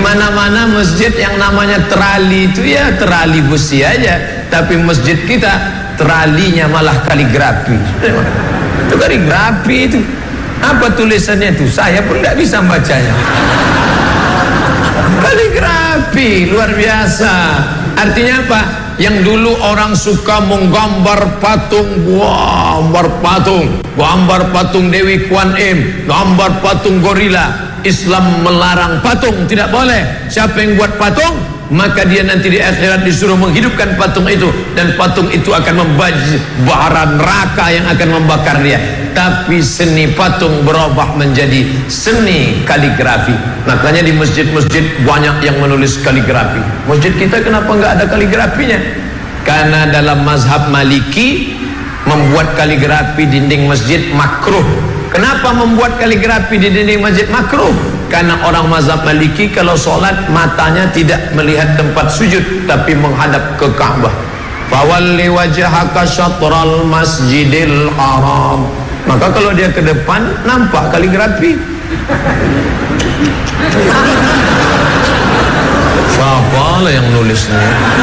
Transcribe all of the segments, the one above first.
mana-mana masjid yang namanya terali itu ya terali besi aja, tapi masjid kita teralinya malah kaligrafi. Itu kaligrafi itu. Apa tulisannya itu? Saya pun nggak bisa bacanya. Kaligrafi luar biasa. Artinya apa? Yang dulu orang suka menggambar patung, gambar patung Dewi Kuan Im, gambar patung gorila. Islam melarang patung, tidak boleh. Siapa yang buat patung, maka dia nanti di akhirat disuruh menghidupkan patung itu, dan patung itu akan membara neraka yang akan membakar dia. Tapi seni patung berubah menjadi seni kaligrafi. Makanya di masjid-masjid banyak yang menulis kaligrafi. Masjid kita kenapa nggak ada kaligrafinya? Karena dalam mazhab Maliki membuat kaligrafi dinding masjid makruh. Kenapa membuat kaligrafi di dinding masjid makruh? Karena orang mazhab Maliki kalau sholat matanya tidak melihat tempat sujud, tapi menghadap ke Ka'bah. Fawalli wajhaka syatral masjidil haram. Maka kalau dia ke depan nampak kaligrafi. Siapa lah yang nulisnya?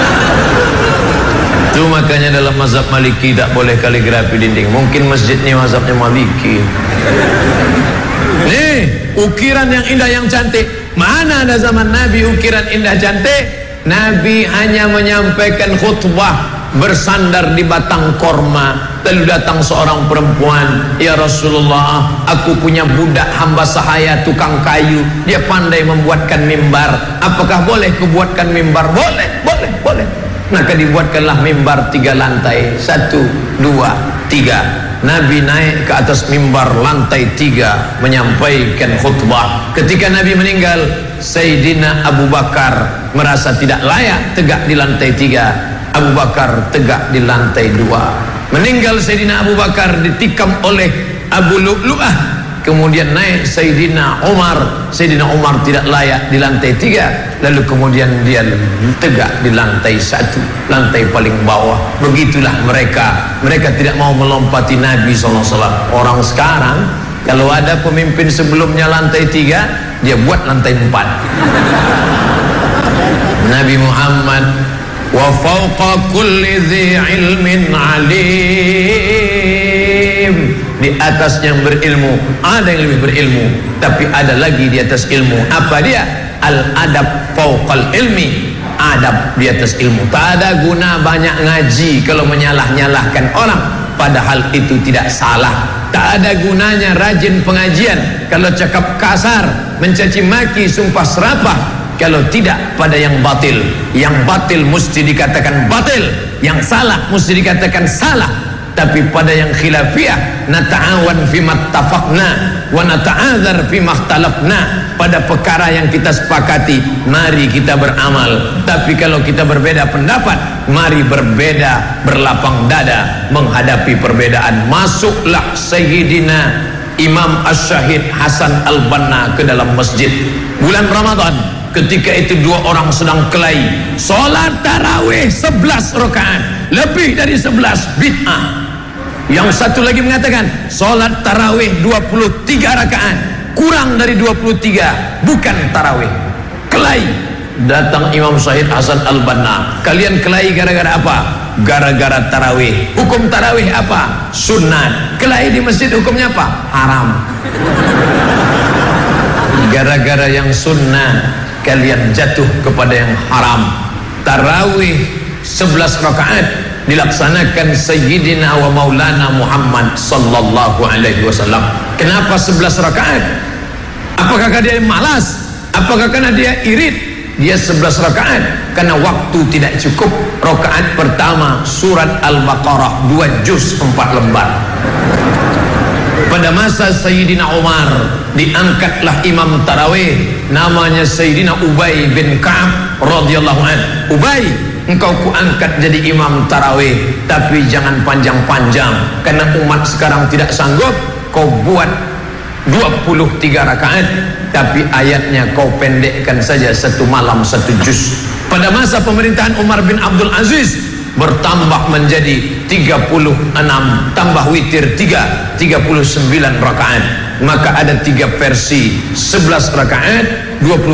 Itu makanya dalam mazhab Maliki tak boleh kaligrafi dinding. Mungkin masjid ini mazhabnya Maliki. Nih, ukiran yang indah yang cantik. Mana ada zaman Nabi ukiran indah cantik? Nabi hanya menyampaikan khutbah bersandar di batang korma. Lalu datang seorang perempuan, ya Rasulullah, aku punya budak hamba sahaya tukang kayu, dia pandai membuatkan mimbar. Apakah boleh kubuatkan mimbar? Boleh, boleh, boleh. Maka dibuatkanlah mimbar 3 lantai, 1, 2, 3. Nabi naik ke atas mimbar lantai 3 menyampaikan khutbah. Ketika Nabi meninggal, Sayyidina Abu Bakar merasa tidak layak tegak di lantai 3. Abu Bakar tegak di lantai 2. Meninggal Sayyidina Abu Bakar ditikam oleh Abu Lu'lu'ah. Kemudian naik Sayyidina Umar. Sayyidina Umar tidak layak di lantai 3. Lalu kemudian dia tegak di lantai 1, lantai paling bawah. Begitulah mereka. Mereka tidak mau melompati Nabi SAW. Orang sekarang kalau ada pemimpin sebelumnya lantai 3, dia buat lantai 4. Nabi Muhammad, wa fawqa kulli dhi ilmin alim. Di atas yang berilmu ada yang lebih berilmu, tapi ada lagi di atas ilmu. Apa dia? Al-adab fawqal ilmi. Adab di atas ilmu. Tak ada guna banyak ngaji kalau menyalah-nyalahkan orang, padahal itu tidak salah. Tak ada gunanya rajin pengajian kalau cakap kasar, mencaci maki, sumpah serapah, kalau tidak pada yang batil. Yang batil mesti dikatakan batil, yang salah mesti dikatakan salah. Tapi pada yang khilafiyah, nata'awan fima tafaqna wa nata'adzar fima ikhtalafna. Pada perkara yang kita sepakati, mari kita beramal. Tapi kalau kita berbeda pendapat, mari berbeda berlapang dada menghadapi perbedaan. Masuklah Sayyidina Imam Asy-Syahid Hasan Al-Banna ke dalam masjid bulan Ramadan. Ketika itu 2 orang sedang kelahi. Solat tarawih 11 rakaat, lebih dari 11 bid'ah. Yang satu lagi mengatakan solat tarawih 23 rakaat, kurang dari 23, bukan tarawih. Kelahi. Datang Imam Syahid Hasan Al-Banna. Kalian kelahi gara-gara apa? Gara-gara tarawih. Hukum tarawih apa? Sunat. Kelahi di masjid hukumnya apa? Haram. Gara-gara yang sunnah kalian jatuh kepada yang haram. Tarawih 11 rakaat dilaksanakan Sayyidina wa Maulana Muhammad sallallahu alaihi wasallam. Kenapa 11 rakaat? Apakah dia malas? Apakah karena dia irit? Dia 11 rakaat karena waktu tidak cukup. Rakaat pertama surat Al-Baqarah 2 juz 4 lembar. Pada masa Sayyidina Umar diangkatlah imam tarawih, namanya Sayyidina Ubay bin Ka'ab radhiyallahu anhu. Ubay, engkau kuangkat jadi imam tarawih, tapi jangan panjang-panjang, karena umat sekarang tidak sanggup. Kau buat 23 rakaat, tapi ayatnya kau pendekkan saja 1 malam 1 juz. Pada masa pemerintahan Umar bin Abdul Aziz bertambah menjadi 36, tambah witir 3, 39 rakaat. Maka ada 3 versi, 11 rakaat, 20